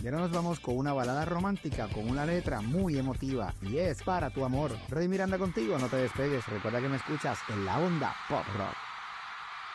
Y ahora nos vamos con una balada romántica con una letra muy emotiva y es Para tu amor. Rey Miranda contigo, no te despegues, recuerda que me escuchas en la onda Pop Rock.